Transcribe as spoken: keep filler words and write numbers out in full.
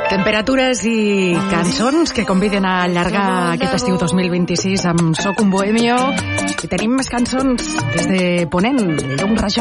Temperatures i cançons que conviden a allargar aquest estiu dos mil vint-i-sis amb Soc un bohemio. I tenim més cançons des de Ponent, Llum Rajol.